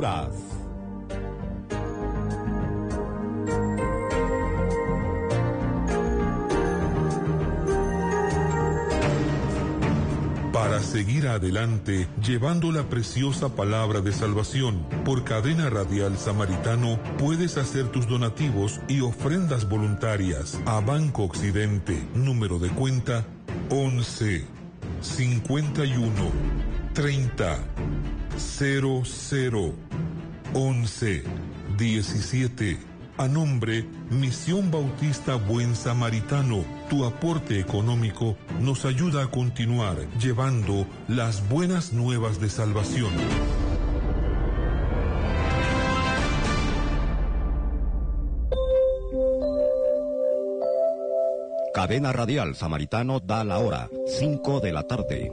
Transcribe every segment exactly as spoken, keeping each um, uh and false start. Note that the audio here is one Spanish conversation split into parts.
Honduras. Para seguir adelante, llevando la preciosa palabra de salvación, por Cadena Radial Samaritano, puedes hacer tus donativos y ofrendas voluntarias a Banco Occidente, número de cuenta once, cincuenta y uno, treinta, cero cero, once, diecisiete. A nombre Misión Bautista Buen Samaritano, tu aporte económico nos ayuda a continuar llevando las buenas nuevas de salvación. Cadena Radial Samaritano da la hora, cinco de la tarde.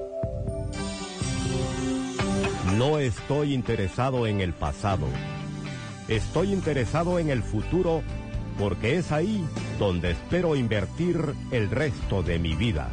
No estoy interesado en el pasado. Estoy interesado en el futuro porque es ahí donde espero invertir el resto de mi vida.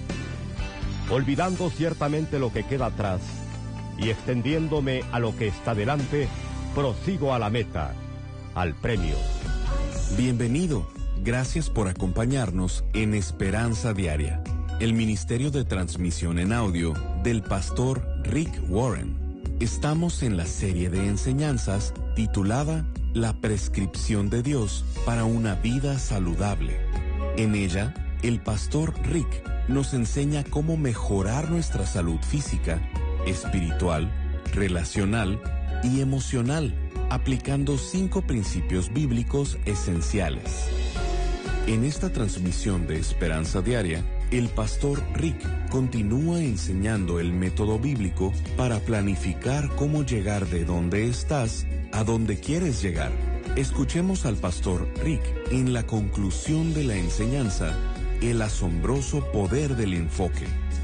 Olvidando ciertamente lo que queda atrás y extendiéndome a lo que está delante, prosigo a la meta, al premio. Bienvenido. Gracias por acompañarnos en Esperanza Diaria, el Ministerio de Transmisión en Audio del pastor Rick Warren. Estamos en la serie de enseñanzas titulada La prescripción de Dios para una vida saludable. En ella, el pastor Rick nos enseña cómo mejorar nuestra salud física, espiritual, relacional y emocional, aplicando cinco principios bíblicos esenciales. En esta transmisión de Esperanza Diaria, el pastor Rick continúa enseñando el método bíblico para planificar cómo llegar de donde estás a donde quieres llegar. Escuchemos al pastor Rick en la conclusión de la enseñanza, el asombroso poder del enfoque.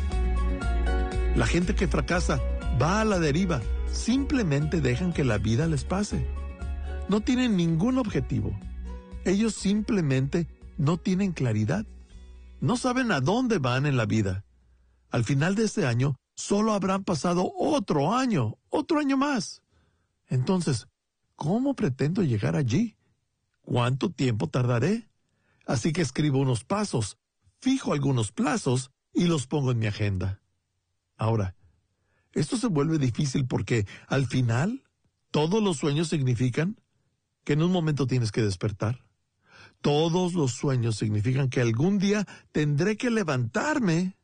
La gente que fracasa va a la deriva, simplemente dejan que la vida les pase. No tienen ningún objetivo. Ellos simplemente no tienen claridad. No saben a dónde van en la vida. Al final de este año, solo habrán pasado otro año, otro año más. Entonces, ¿cómo pretendo llegar allí? ¿Cuánto tiempo tardaré? Así que escribo unos pasos, fijo algunos plazos y los pongo en mi agenda. Ahora, esto se vuelve difícil porque, al final, todos los sueños significan que en un momento tienes que despertar. Todos los sueños significan que algún día tendré que levantarme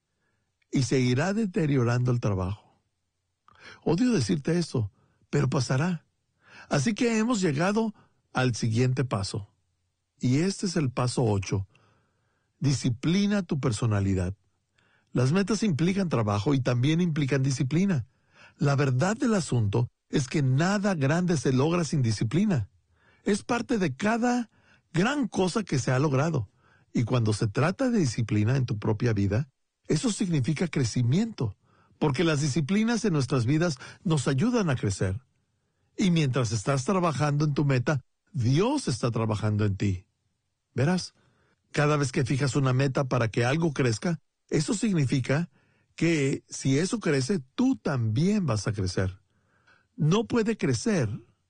y se irá deteriorando el trabajo. Odio decirte eso, pero pasará. Así que hemos llegado al siguiente paso. Y este es el paso ocho. Disciplina tu personalidad. Las metas implican trabajo y también implican disciplina. La verdad del asunto es que nada grande se logra sin disciplina. Es parte de cada gran cosa que se ha logrado. Y cuando se trata de disciplina en tu propia vida, eso significa crecimiento, porque las disciplinas en nuestras vidas nos ayudan a crecer. Y mientras estás trabajando en tu meta, Dios está trabajando en ti. Verás, cada vez que fijas una meta para que algo crezca, eso significa que si eso crece, tú también vas a crecer. No puede crecer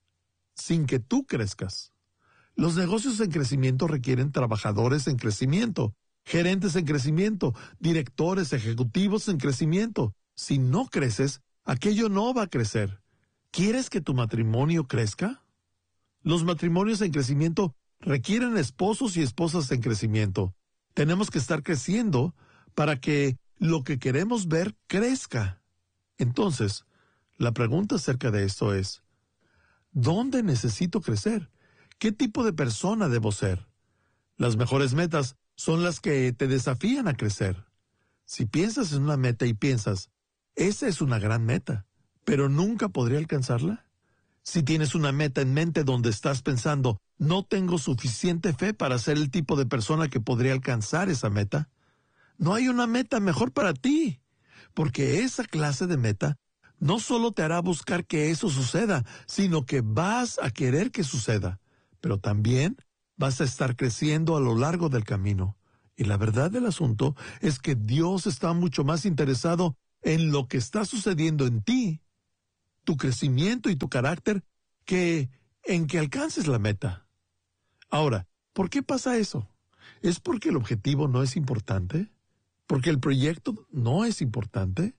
sin que tú crezcas. Los negocios en crecimiento requieren trabajadores en crecimiento, gerentes en crecimiento, directores ejecutivos en crecimiento. Si no creces, aquello no va a crecer. ¿Quieres que tu matrimonio crezca? Los matrimonios en crecimiento requieren esposos y esposas en crecimiento. Tenemos que estar creciendo para que lo que queremos ver crezca. Entonces, la pregunta acerca de esto es, ¿dónde necesito crecer? ¿Qué tipo de persona debo ser? Las mejores metas son las que te desafían a crecer. Si piensas en una meta y piensas, esa es una gran meta, pero nunca podré alcanzarla. Si tienes una meta en mente donde estás pensando, no tengo suficiente fe para ser el tipo de persona que podría alcanzar esa meta, no hay una meta mejor para ti, porque esa clase de meta no solo te hará buscar que eso suceda, sino que vas a querer que suceda. Pero también vas a estar creciendo a lo largo del camino. Y la verdad del asunto es que Dios está mucho más interesado en lo que está sucediendo en ti tu crecimiento y tu carácter que en que alcances la meta. Ahora, ¿por qué pasa eso? ¿Es porque el objetivo no es importante? ¿Porque el proyecto no es importante?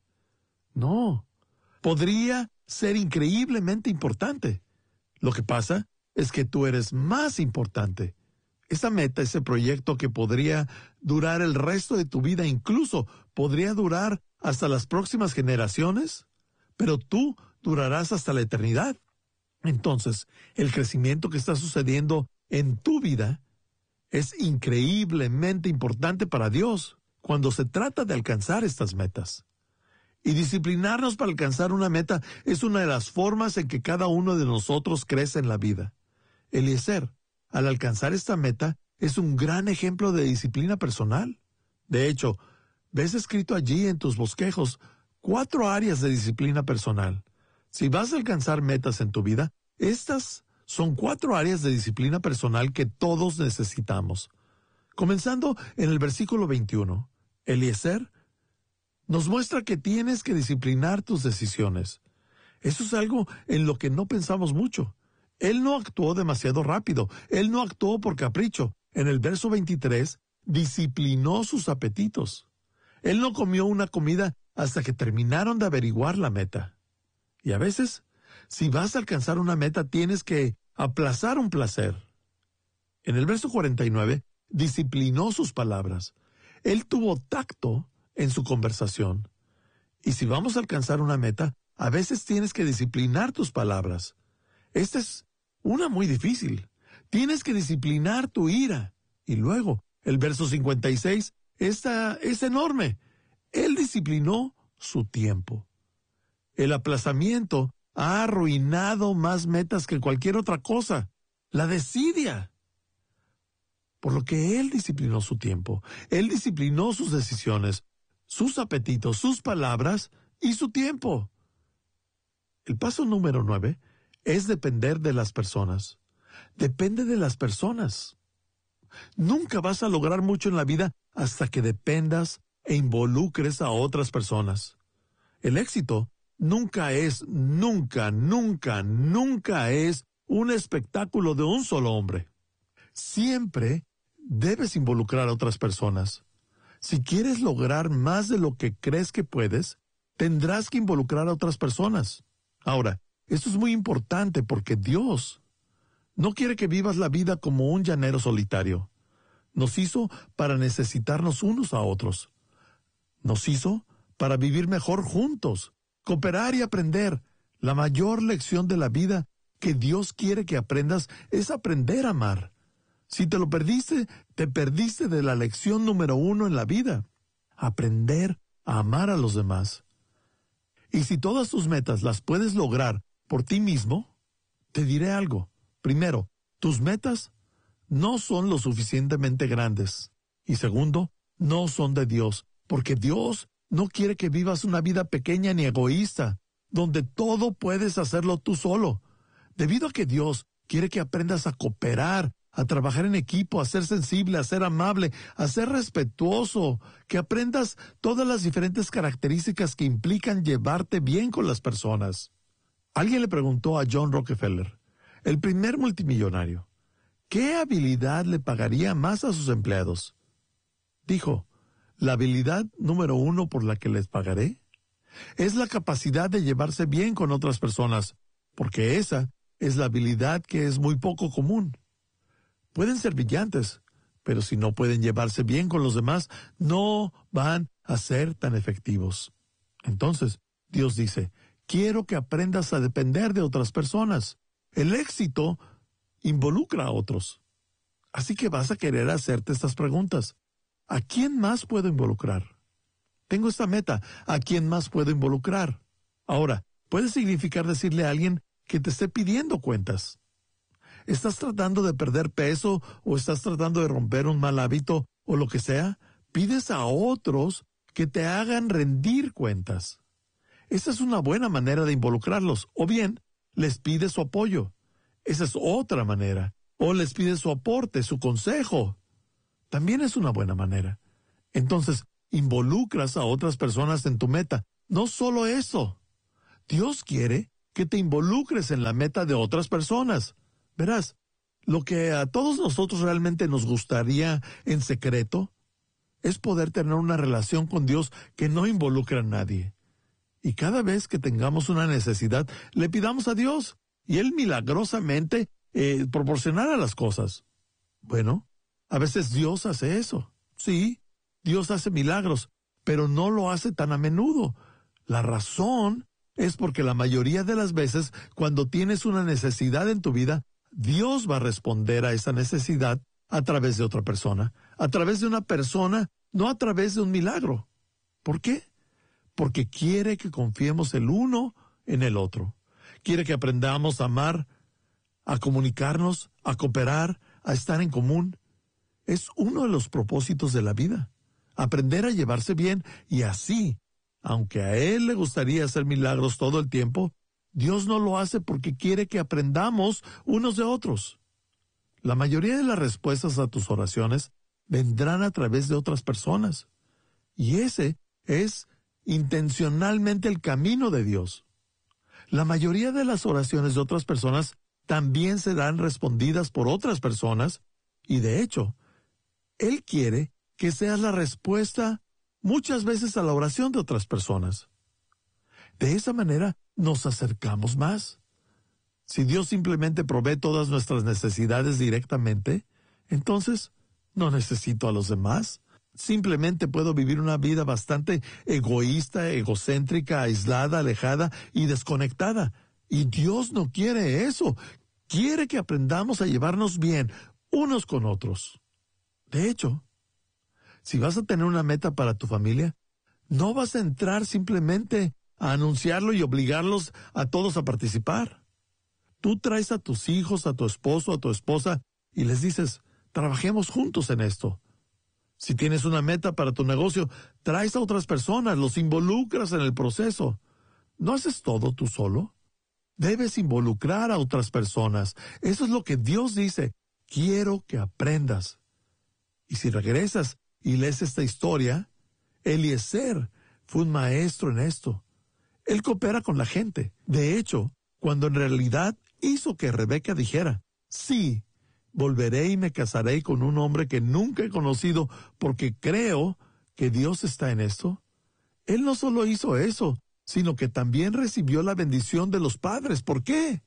No. Podría ser increíblemente importante. Lo que pasa es que tú eres más importante. Esa meta, ese proyecto que podría durar el resto de tu vida, incluso podría durar hasta las próximas generaciones, pero tú durarás hasta la eternidad. Entonces, el crecimiento que está sucediendo en tu vida es increíblemente importante para Dios cuando se trata de alcanzar estas metas. Y disciplinarnos para alcanzar una meta es una de las formas en que cada uno de nosotros crece en la vida. Eliezer, al alcanzar esta meta, es un gran ejemplo de disciplina personal. De hecho, ves escrito allí en tus bosquejos cuatro áreas de disciplina personal. Si vas a alcanzar metas en tu vida, estas son cuatro áreas de disciplina personal que todos necesitamos. Comenzando en el versículo veintiuno, Eliezer nos muestra que tienes que disciplinar tus decisiones. Eso es algo en lo que no pensamos mucho. Él no actuó demasiado rápido. Él no actuó por capricho. En el verso veintitrés, disciplinó sus apetitos. Él no comió una comida hasta que terminaron de averiguar la meta. Y a veces, si vas a alcanzar una meta, tienes que aplazar un placer. En el verso cuarenta y nueve, disciplinó sus palabras. Él tuvo tacto en su conversación. Y si vamos a alcanzar una meta, a veces tienes que disciplinar tus palabras. Esta es una muy difícil. Tienes que disciplinar tu ira. Y luego, el verso cincuenta y seis, esta es enorme. Él disciplinó su tiempo. El aplazamiento ha arruinado más metas que cualquier otra cosa. La desidia. Por lo que él disciplinó su tiempo. Él disciplinó sus decisiones, sus apetitos, sus palabras y su tiempo. El paso número nueve es depender de las personas. Depende de las personas. Nunca vas a lograr mucho en la vida hasta que dependas e involucres a otras personas. El éxito nunca es, nunca, nunca, nunca es un espectáculo de un solo hombre. Siempre debes involucrar a otras personas. Si quieres lograr más de lo que crees que puedes, tendrás que involucrar a otras personas. Ahora, esto es muy importante porque Dios no quiere que vivas la vida como un llanero solitario. Nos hizo para necesitarnos unos a otros. Nos hizo para vivir mejor juntos, cooperar y aprender. La mayor lección de la vida que Dios quiere que aprendas es aprender a amar. Si te lo perdiste, te perdiste de la lección número uno en la vida. Aprender a amar a los demás. Y si todas tus metas las puedes lograr por ti mismo, te diré algo. Primero, tus metas no son lo suficientemente grandes. Y segundo, no son de Dios, porque Dios no quiere que vivas una vida pequeña ni egoísta, donde todo puedes hacerlo tú solo. Debido a que Dios quiere que aprendas a cooperar, a trabajar en equipo, a ser sensible, a ser amable, a ser respetuoso, que aprendas todas las diferentes características que implican llevarte bien con las personas. Alguien le preguntó a John Rockefeller, el primer multimillonario, ¿qué habilidad le pagaría más a sus empleados? Dijo, la habilidad número uno por la que les pagaré es la capacidad de llevarse bien con otras personas, porque esa es la habilidad que es muy poco común. Pueden ser brillantes, pero si no pueden llevarse bien con los demás, no van a ser tan efectivos. Entonces, Dios dice, quiero que aprendas a depender de otras personas. El éxito involucra a otros. Así que vas a querer hacerte estas preguntas. ¿A quién más puedo involucrar? Tengo esta meta. ¿A quién más puedo involucrar? Ahora, puede significar decirle a alguien que te esté pidiendo cuentas. ¿Estás tratando de perder peso o estás tratando de romper un mal hábito o lo que sea? Pides a otros que te hagan rendir cuentas. Esa es una buena manera de involucrarlos. O bien, les pides su apoyo. Esa es otra manera. O les pides su aporte, su consejo. También es una buena manera. Entonces, involucras a otras personas en tu meta. No solo eso. Dios quiere que te involucres en la meta de otras personas. Verás, lo que a todos nosotros realmente nos gustaría en secreto es poder tener una relación con Dios que no involucre a nadie. Y cada vez que tengamos una necesidad, le pidamos a Dios y Él milagrosamente eh, proporcionará las cosas. Bueno, a veces Dios hace eso. Sí, Dios hace milagros, pero no lo hace tan a menudo. La razón es porque la mayoría de las veces, cuando tienes una necesidad en tu vida, Dios va a responder a esa necesidad a través de otra persona, a través de una persona, no a través de un milagro. ¿Por qué? Porque quiere que confiemos el uno en el otro. Quiere que aprendamos a amar, a comunicarnos, a cooperar, a estar en común. Es uno de los propósitos de la vida. Aprender a llevarse bien y así, aunque a Él le gustaría hacer milagros todo el tiempo, Dios no lo hace porque quiere que aprendamos unos de otros. La mayoría de las respuestas a tus oraciones vendrán a través de otras personas. Y ese es intencionalmente el camino de Dios. La mayoría de las oraciones de otras personas también serán respondidas por otras personas y de hecho, Él quiere que seas la respuesta muchas veces a la oración de otras personas. De esa manera nos acercamos más. Si Dios simplemente provee todas nuestras necesidades directamente, entonces no necesito a los demás. Simplemente puedo vivir una vida bastante egoísta, egocéntrica, aislada, alejada y desconectada. Y Dios no quiere eso. Quiere que aprendamos a llevarnos bien unos con otros. De hecho, si vas a tener una meta para tu familia, no vas a entrar simplemente a anunciarlo y obligarlos a todos a participar. Tú traes a tus hijos, a tu esposo, a tu esposa y les dices, trabajemos juntos en esto. Si tienes una meta para tu negocio, traes a otras personas, los involucras en el proceso. ¿No haces todo tú solo? Debes involucrar a otras personas. Eso es lo que Dios dice. Quiero que aprendas. Y si regresas y lees esta historia, Eliezer fue un maestro en esto. Él coopera con la gente. De hecho, cuando en realidad hizo que Rebeca dijera, sí, volveré y me casaré con un hombre que nunca he conocido porque creo que Dios está en esto. Él no solo hizo eso, sino que también recibió la bendición de los padres. ¿Por qué?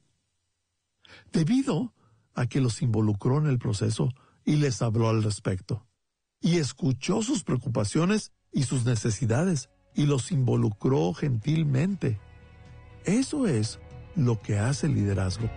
Debido a que los involucró en el proceso y les habló al respecto. Y escuchó sus preocupaciones y sus necesidades y los involucró gentilmente. Eso es lo que hace el liderazgo.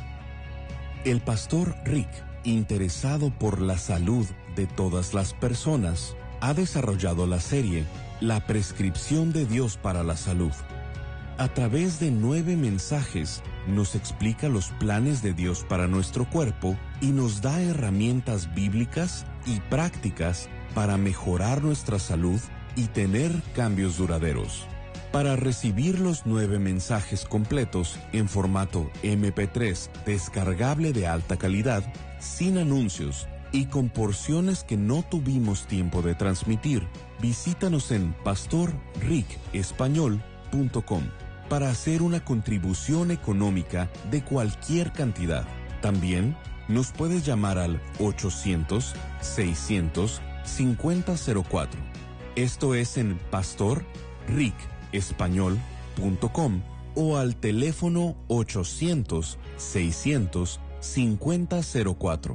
El pastor Rick, interesado por la salud de todas las personas, ha desarrollado la serie La Prescripción de Dios para la Salud. A través de nueve mensajes, nos explica los planes de Dios para nuestro cuerpo y nos da herramientas bíblicas y prácticas para mejorar nuestra salud y tener cambios duraderos. Para recibir los nueve mensajes completos en formato eme pe tres descargable de alta calidad, sin anuncios y con porciones que no tuvimos tiempo de transmitir, visítanos en pastor rick español punto com para hacer una contribución económica de cualquier cantidad. También nos puedes llamar al ochocientos, seiscientos, cincuenta cero cuatro. Esto es en pastor rick español punto com o al teléfono ochocientos, seiscientos, cincuenta cero cuatro.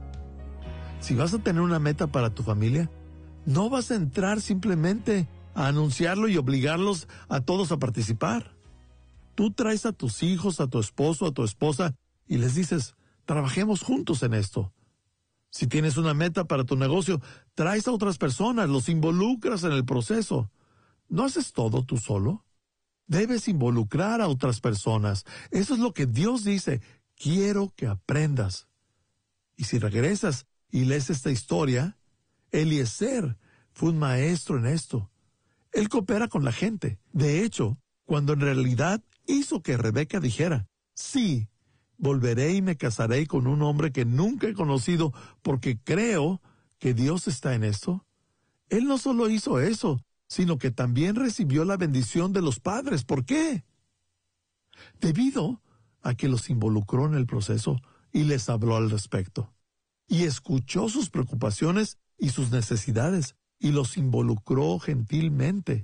Si vas a tener una meta para tu familia, no vas a entrar simplemente a anunciarlo y obligarlos a todos a participar. Tú traes a tus hijos, a tu esposo, a tu esposa y les dices, trabajemos juntos en esto. Si tienes una meta para tu negocio, traes a otras personas, los involucras en el proceso. ¿No haces todo tú solo? Debes involucrar a otras personas. Eso es lo que Dios dice. Quiero que aprendas. Y si regresas y lees esta historia, Eliezer fue un maestro en esto. Él coopera con la gente. De hecho, cuando en realidad hizo que Rebeca dijera, sí, volveré y me casaré con un hombre que nunca he conocido porque creo que Dios está en esto. Él no solo hizo eso, sino que también recibió la bendición de los padres. ¿Por qué? debido a que los involucró en el proceso y les habló al respecto. Y escuchó sus preocupaciones y sus necesidades y los involucró gentilmente.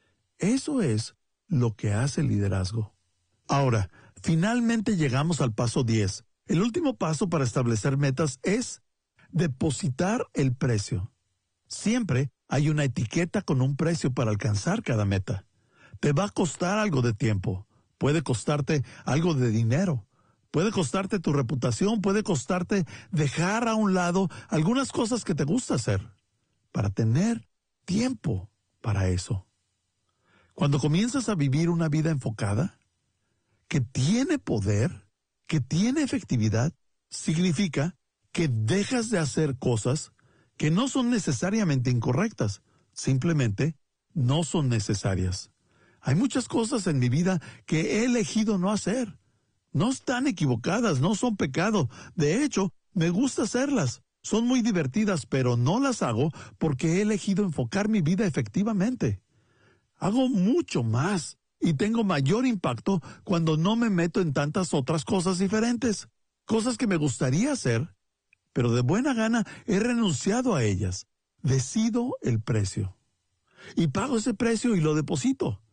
Eso es lo que hace el liderazgo. Ahora, finalmente llegamos al paso diez. El último paso para establecer metas es depositar el precio. Siempre hay una etiqueta con un precio para alcanzar cada meta. Te va a costar algo de tiempo, puede costarte algo de dinero, puede costarte tu reputación, puede costarte dejar a un lado algunas cosas que te gusta hacer para tener tiempo para eso. Cuando comienzas a vivir una vida enfocada, que tiene poder, que tiene efectividad, significa que dejas de hacer cosas que no son necesariamente incorrectas, simplemente no son necesarias. Hay muchas cosas en mi vida que he elegido no hacer. No están equivocadas, no son pecado. De hecho, me gusta hacerlas. Son muy divertidas, pero no las hago porque he elegido enfocar mi vida efectivamente. Hago mucho más y tengo mayor impacto cuando no me meto en tantas otras cosas diferentes. Cosas que me gustaría hacer, pero de buena gana he renunciado a ellas. Decido el precio. Y pago ese precio y lo deposito.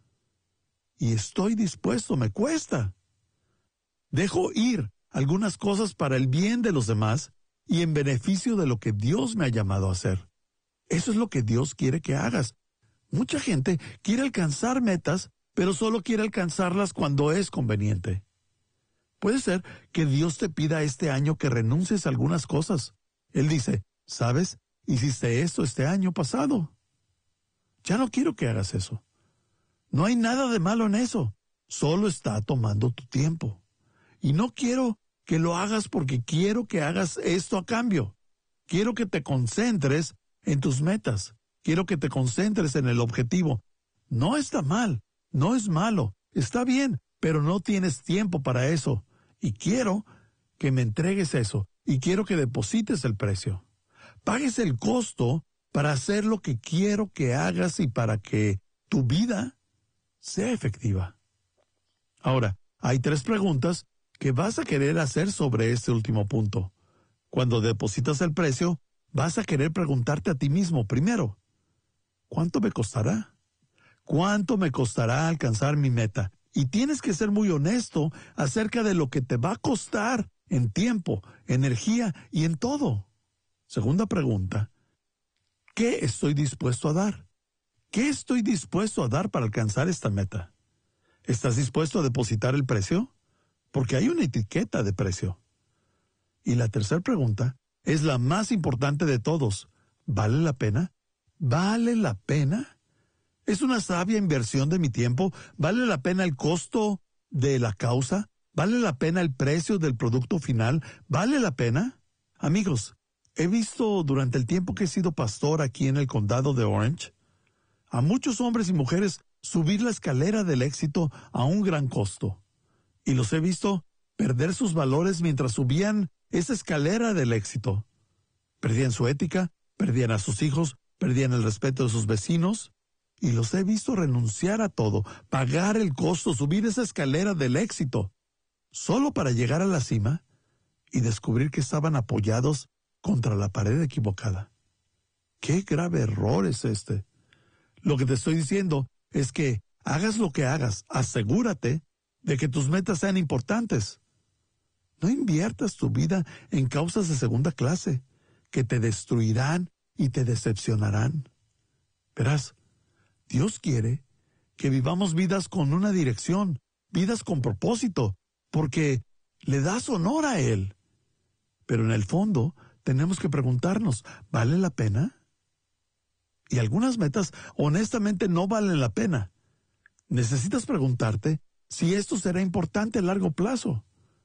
Y estoy dispuesto, me cuesta. Dejo ir algunas cosas para el bien de los demás y en beneficio de lo que Dios me ha llamado a hacer. Eso es lo que Dios quiere que hagas. Mucha gente quiere alcanzar metas, pero solo quiere alcanzarlas cuando es conveniente. Puede ser que Dios te pida este año que renuncies a algunas cosas. Él dice, ¿sabes? Hiciste esto este año pasado. Ya no quiero que hagas eso. No hay nada de malo en eso. Solo está tomando tu tiempo. Y no quiero que lo hagas porque quiero que hagas esto a cambio. Quiero que te concentres en tus metas. Quiero que te concentres en el objetivo. No está mal, no es malo, está bien, pero no tienes tiempo para eso. Y quiero que me entregues eso. Y quiero que deposites el precio. Pagues el costo para hacer lo que quiero que hagas y para que tu vida sea efectiva. Ahora, hay tres preguntas que vas a querer hacer sobre este último punto. Cuando depositas el precio, vas a querer preguntarte a ti mismo primero, ¿cuánto me costará? ¿Cuánto me costará alcanzar mi meta? Y tienes que ser muy honesto acerca de lo que te va a costar en tiempo, energía y en todo. Segunda pregunta, ¿qué estoy dispuesto a dar? ¿Qué estoy dispuesto a dar para alcanzar esta meta? ¿Estás dispuesto a depositar el precio? Porque hay una etiqueta de precio. Y la tercera pregunta es la más importante de todos. ¿Vale la pena? ¿Vale la pena? ¿Es una sabia inversión de mi tiempo? ¿Vale la pena el costo de la causa? ¿Vale la pena el precio del producto final? ¿Vale la pena? Amigos, he visto durante el tiempo que he sido pastor aquí en el condado de Orange, a muchos hombres y mujeres subir la escalera del éxito a un gran costo. Y los he visto perder sus valores mientras subían esa escalera del éxito. Perdían su ética, perdían a sus hijos, perdían el respeto de sus vecinos. Y los he visto renunciar a todo, pagar el costo, subir esa escalera del éxito, solo para llegar a la cima y descubrir que estaban apoyados contra la pared equivocada. ¡Qué grave error es este! Lo que te estoy diciendo es que hagas lo que hagas, asegúrate de que tus metas sean importantes. No inviertas tu vida en causas de segunda clase que te destruirán y te decepcionarán. Verás, Dios quiere que vivamos vidas con una dirección, vidas con propósito, porque le das honor a Él. Pero en el fondo tenemos que preguntarnos, ¿vale la pena? Y algunas metas honestamente no valen la pena. Necesitas preguntarte si esto será importante a largo plazo.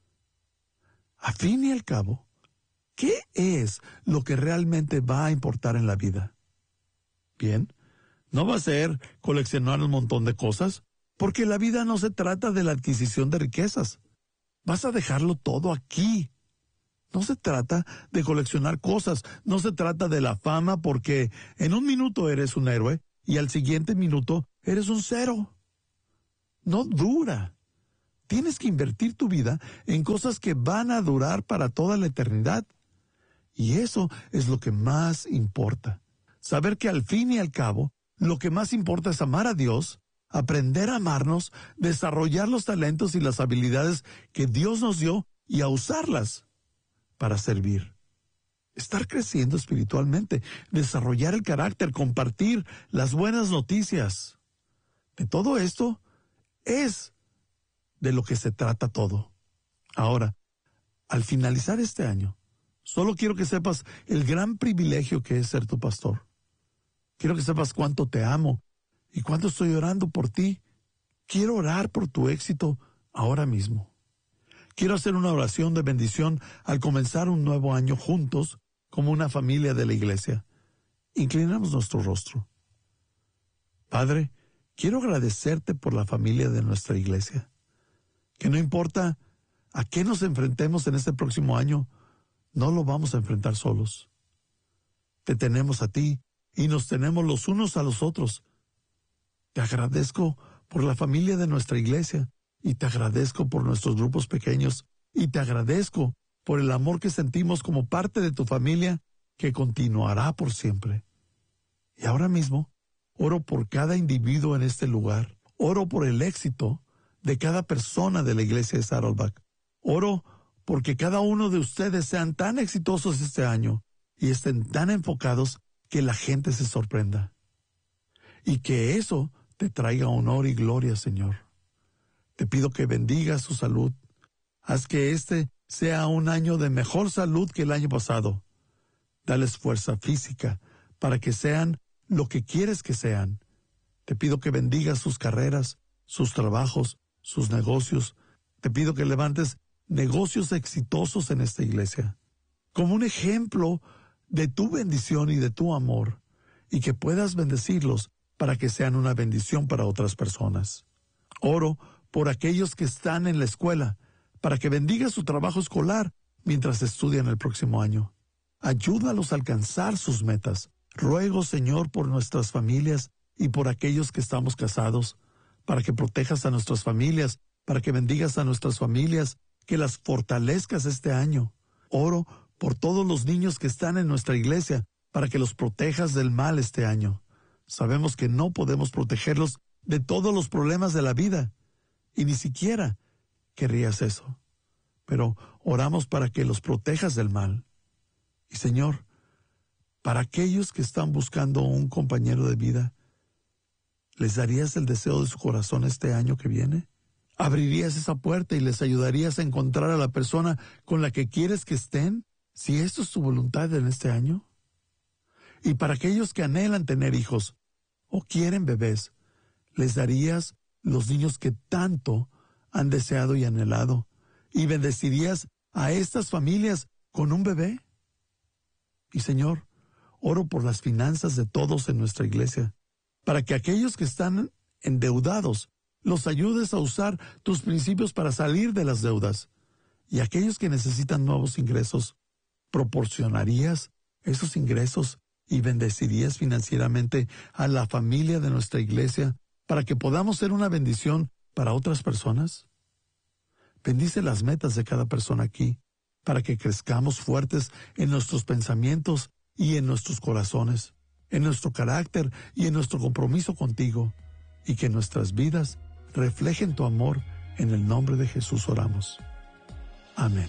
A fin y al cabo, ¿qué es lo que realmente va a importar en la vida? Bien, no va a ser coleccionar un montón de cosas, porque la vida no se trata de la adquisición de riquezas. Vas a dejarlo todo aquí. No se trata de coleccionar cosas, no se trata de la fama, porque en un minuto eres un héroe y al siguiente minuto eres un cero. No dura. Tienes que invertir tu vida en cosas que van a durar para toda la eternidad. Y eso es lo que más importa. Saber que al fin y al cabo, lo que más importa es amar a Dios, aprender a amarnos, desarrollar los talentos y las habilidades que Dios nos dio y a usarlas para servir. Estar creciendo espiritualmente, desarrollar el carácter, compartir las buenas noticias. De todo esto es de lo que se trata todo. Ahora, al finalizar este año, solo quiero que sepas el gran privilegio que es ser tu pastor. Quiero que sepas cuánto te amo y cuánto estoy orando por ti. Quiero orar por tu éxito ahora mismo. Quiero hacer una oración de bendición al comenzar un nuevo año juntos como una familia de la iglesia. Inclinamos nuestro rostro. Padre, quiero agradecerte por la familia de nuestra iglesia. Que no importa a qué nos enfrentemos en este próximo año, no lo vamos a enfrentar solos. Te tenemos a ti y nos tenemos los unos a los otros. Te agradezco por la familia de nuestra iglesia y te agradezco por nuestros grupos pequeños y te agradezco por el amor que sentimos como parte de tu familia que continuará por siempre. Y ahora mismo, oro por cada individuo en este lugar. Oro por el éxito de cada persona de la iglesia de Saddleback. Oro porque cada uno de ustedes sean tan exitosos este año y estén tan enfocados que la gente se sorprenda. Y que eso te traiga honor y gloria, Señor. Te pido que bendigas su salud. Haz que este sea un año de mejor salud que el año pasado. Dales fuerza física para que sean lo que quieres que sean. Te pido que bendigas sus carreras, sus trabajos, sus negocios. Te pido que levantes negocios exitosos en esta iglesia, como un ejemplo de tu bendición y de tu amor, y que puedas bendecirlos para que sean una bendición para otras personas. Oro por aquellos que están en la escuela, para que bendiga su trabajo escolar mientras estudian el próximo año. Ayúdalos a alcanzar sus metas. Ruego, Señor, por nuestras familias y por aquellos que estamos casados, para que protejas a nuestras familias, para que bendigas a nuestras familias, que las fortalezcas este año. Oro por todos los niños que están en nuestra iglesia, para que los protejas del mal este año. Sabemos que no podemos protegerlos de todos los problemas de la vida, y ni siquiera querrías eso. Pero oramos para que los protejas del mal. Y Señor, para aquellos que están buscando un compañero de vida, ¿les darías el deseo de su corazón este año que viene? ¿Abrirías esa puerta y les ayudarías a encontrar a la persona con la que quieres que estén, si esto es tu voluntad en este año? Y para aquellos que anhelan tener hijos o quieren bebés, ¿les darías los niños que tanto han deseado y anhelado? ¿Y bendecirías a estas familias con un bebé? Y Señor, oro por las finanzas de todos en nuestra iglesia, para que aquellos que están endeudados los ayudes a usar tus principios para salir de las deudas. Y aquellos que necesitan nuevos ingresos, ¿proporcionarías esos ingresos y bendecirías financieramente a la familia de nuestra iglesia para que podamos ser una bendición para otras personas? Bendice las metas de cada persona aquí, para que crezcamos fuertes en nuestros pensamientos y en nuestros corazones, en nuestro carácter y en nuestro compromiso contigo, y que nuestras vidas reflejen tu amor. En el nombre de Jesús oramos. Amén.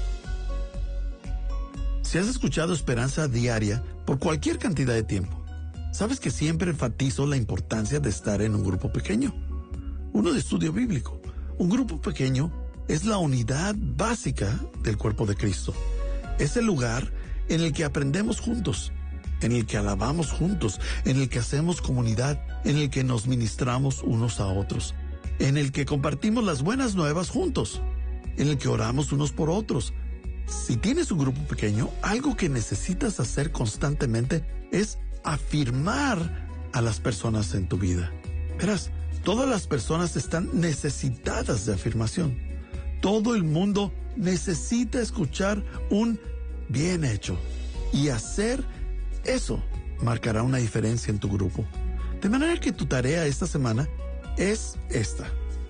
Si has escuchado Esperanza Diaria por cualquier cantidad de tiempo, sabes que siempre enfatizo la importancia de estar en un grupo pequeño, uno de estudio bíblico. Un grupo pequeño es la unidad básica del cuerpo de Cristo. Es el lugar en el que aprendemos juntos, en el que alabamos juntos, en el que hacemos comunidad, en el que nos ministramos unos a otros, en el que compartimos las buenas nuevas juntos, en el que oramos unos por otros. Si tienes un grupo pequeño, algo que necesitas hacer constantemente es afirmar a las personas en tu vida. Verás, todas las personas están necesitadas de afirmación. Todo el mundo necesita escuchar un bien hecho, y hacer eso marcará una diferencia en tu grupo. De manera que tu tarea esta semana es esta: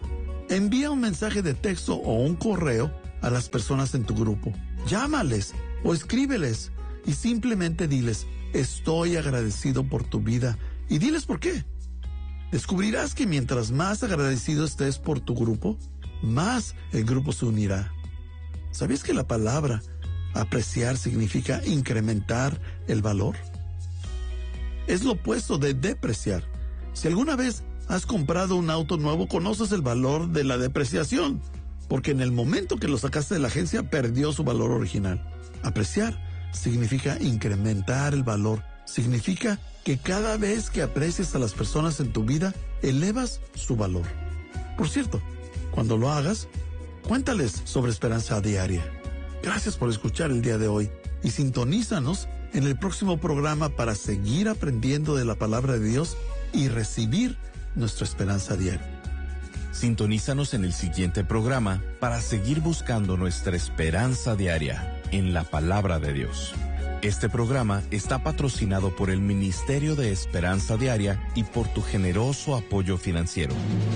Envía un mensaje de texto o un correo a las personas en tu grupo. Llámales o escríbeles y simplemente diles, estoy agradecido por tu vida, y diles por qué. Descubrirás que mientras más agradecido estés por tu grupo, más el grupo se unirá. ¿Sabías que la palabra apreciar significa incrementar el valor? Es lo opuesto de depreciar. Si alguna vez has comprado un auto nuevo, conoces el valor de la depreciación, porque en el momento que lo sacaste de la agencia perdió su valor original. Apreciar significa incrementar el valor. Significa que cada vez que aprecias a las personas en tu vida, elevas su valor. Por cierto, cuando lo hagas, cuéntales sobre Esperanza Diaria. Gracias por escuchar el día de hoy y sintonízanos en el próximo programa para seguir aprendiendo de la palabra de Dios y recibir nuestra esperanza diaria. Sintonízanos en el siguiente programa para seguir buscando nuestra esperanza diaria en la palabra de Dios. Este programa está patrocinado por el Ministerio de Esperanza Diaria y por tu generoso apoyo financiero.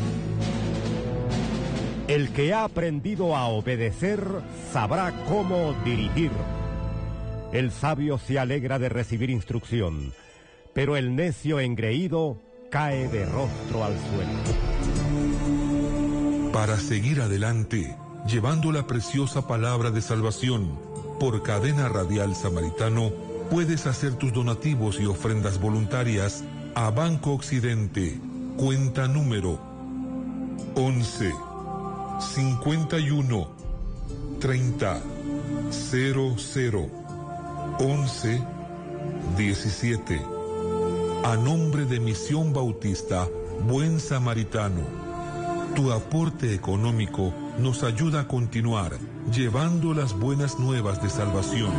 El que ha aprendido a obedecer sabrá cómo dirigir. El sabio se alegra de recibir instrucción, pero el necio engreído cae de rostro al suelo. Para seguir adelante, llevando la preciosa palabra de salvación, por Cadena Radial Samaritano, puedes hacer tus donativos y ofrendas voluntarias a Banco Occidente, cuenta número once, cincuenta y uno, treinta, cero cero, once, diecisiete. A nombre de Misión Bautista Buen Samaritano. Tu aporte económico nos ayuda a continuar llevando las buenas nuevas de salvación.